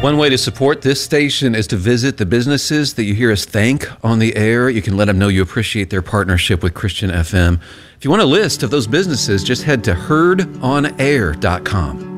One way to support this station is to visit the businesses that you hear us thank on the air. You can let them know you appreciate their partnership with Christian FM. If you want a list of those businesses, just head to herdonair.com.